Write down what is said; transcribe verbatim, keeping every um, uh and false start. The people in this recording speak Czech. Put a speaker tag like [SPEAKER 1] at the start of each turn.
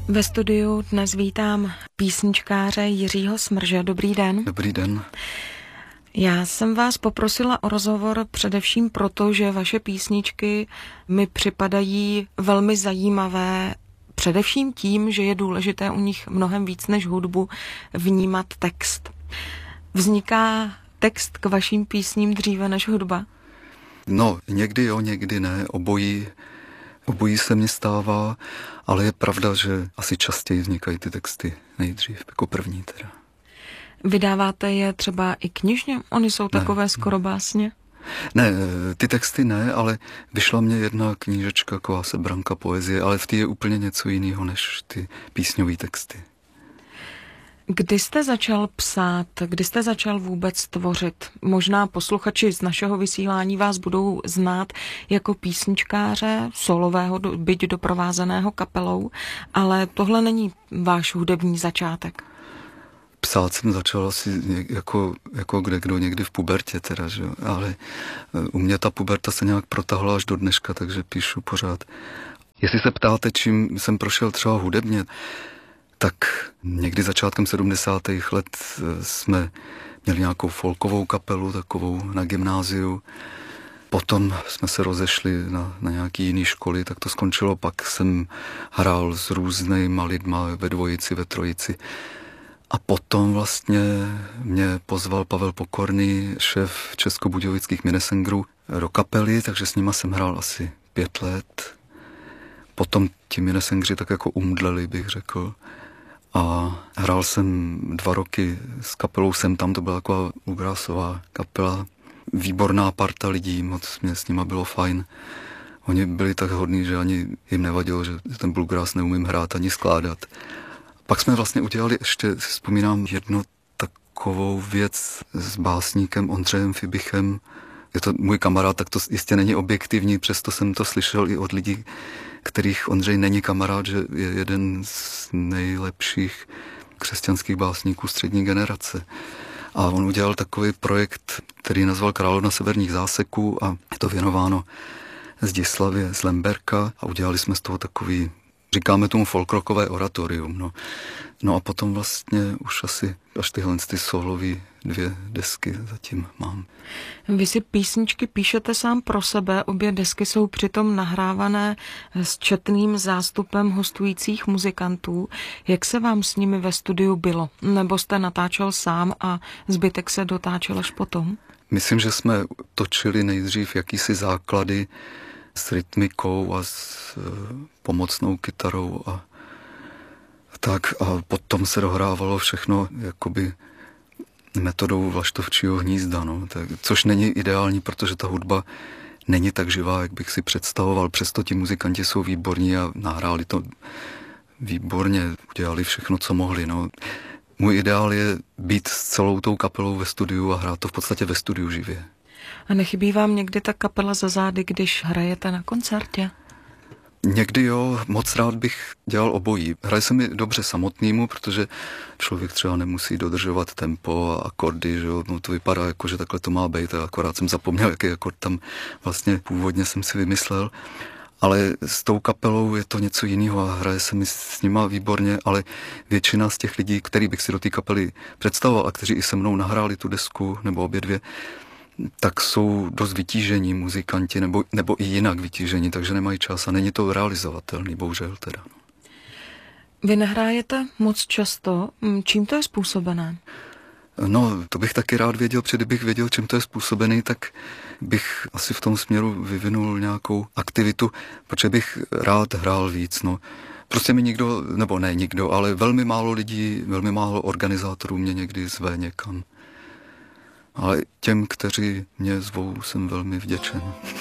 [SPEAKER 1] Ve studiu dnes vítám písničkáře Jiřího Smrže. Dobrý den.
[SPEAKER 2] Dobrý den.
[SPEAKER 1] Já jsem vás poprosila o rozhovor především proto, že vaše písničky mi připadají velmi zajímavé, především tím, že je důležité u nich mnohem víc než hudbu vnímat text. Vzniká text k vašim písním dříve než hudba?
[SPEAKER 2] No, někdy jo, někdy ne, obojí, obojí se mi stává, ale je pravda, že asi častěji vznikají ty texty nejdřív, jako první teda.
[SPEAKER 1] Vydáváte je třeba i knižně? Oni jsou takové ne, skoro básně?
[SPEAKER 2] Ne, ty texty ne, ale vyšla mě jedna knížečka, taková sebranka poezie, ale v té je úplně něco jiného než ty písňové texty.
[SPEAKER 1] Kdy jste začal psát, kdy jste začal vůbec tvořit? Možná posluchači z našeho vysílání vás budou znát jako písničkáře, solového, byť doprovázeného kapelou, ale tohle není váš hudební začátek.
[SPEAKER 2] Psát jsem začal asi jako, jako kde kdo někdy v pubertě teda, že jo? Ale u mě ta puberta se nějak protahla až do dneška, takže píšu pořád. Jestli se ptáte, čím jsem prošel třeba hudebně, tak někdy začátkem sedmdesátých let jsme měli nějakou folkovou kapelu, takovou na gymnáziu. Potom jsme se rozešli na, na nějaký jiný školy, tak to skončilo. Pak jsem hrál s různýma lidma ve dvojici, ve trojici. A potom vlastně mě pozval Pavel Pokorný, šéf českobudějovických Minnesengerů, do kapely, takže s nima jsem hrál asi pět let. Potom ti Minnesengři tak jako umdleli, bych řekl. A hrál jsem dva roky s kapelou Sem tam, to byla taková bluegrassová kapela. Výborná parta lidí, moc mě s nima bylo fajn. Oni byli tak hodní, že ani jim nevadilo, že ten bluegrass neumím hrát ani skládat. Pak jsme vlastně udělali ještě, si vzpomínám, jednu takovou věc s básníkem Ondřejem Fibichem. Je to můj kamarád, tak to jistě není objektivní, přesto jsem to slyšel i od lidí, kterých Ondřej není kamarád, že je jeden z nejlepších křesťanských básníků střední generace. A on udělal takový projekt, který nazval Královna severních záseků a je to věnováno Zdislavě z Lemberka a udělali jsme z toho takový, říkáme tomu folkrockové oratorium. No. no a potom vlastně už asi až tyhle ty solový dvě desky zatím mám.
[SPEAKER 1] Vy si písničky píšete sám pro sebe, obě desky jsou přitom nahrávané s četným zástupem hostujících muzikantů. Jak se vám s nimi ve studiu bylo? Nebo jste natáčel sám a zbytek se dotáčel až potom?
[SPEAKER 2] Myslím, že jsme točili nejdřív jakýsi základy s rytmikou a s pomocnou kytarou a tak a potom se dohrávalo všechno jakoby metodou vlaštovčího hnízda, no, tak, což není ideální, protože ta hudba není tak živá, jak bych si představoval, přesto ti muzikanti jsou výborní a nahráli to výborně, udělali všechno, co mohli. No. Můj ideál je být s celou tou kapelou ve studiu a hrát to v podstatě ve studiu živě.
[SPEAKER 1] A nechybí vám někdy ta kapela za zády, když hrajete na koncertě?
[SPEAKER 2] Někdy jo, moc rád bych dělal obojí. Hraje se mi dobře samotnému, protože člověk třeba nemusí dodržovat tempo a akordy, že jo? No to vypadá jako, že takhle to má být, a akorát jsem zapomněl, jaký akord tam vlastně původně jsem si vymyslel. Ale s tou kapelou je to něco jiného a hraje se mi s nima výborně, ale většina z těch lidí, který bych si do té kapely představoval a kteří i se mnou nahráli tu desku, nebo obě dvě, tak jsou dost vytížení muzikanti, nebo, nebo i jinak vytížení, takže nemají čas a není to realizovatelný, bohužel teda.
[SPEAKER 1] Vy nehrájete moc často. Čím to je způsobené?
[SPEAKER 2] No, to bych taky rád věděl, protože kdybych věděl, čím to je způsobený, tak bych asi v tom směru vyvinul nějakou aktivitu, protože bych rád hrál víc, no. Prostě mi nikdo, nebo ne nikdo, ale velmi málo lidí, velmi málo organizátorů mě někdy zve někam. Ale těm, kteří mě zvou, jsem velmi vděčen.